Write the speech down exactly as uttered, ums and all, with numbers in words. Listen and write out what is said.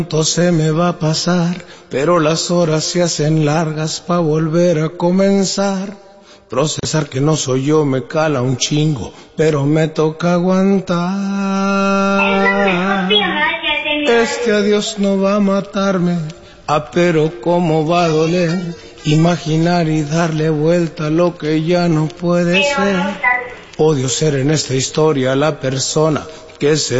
Pronto se me va a pasar, pero las horas se hacen largas pa' volver a comenzar. Procesar que no soy yo me cala un chingo, pero me toca aguantar. Este adiós no va a matarme, ah, pero cómo va a doler. Imaginar y darle vuelta a lo que ya no puede ser. Odio ser en esta historia la persona que se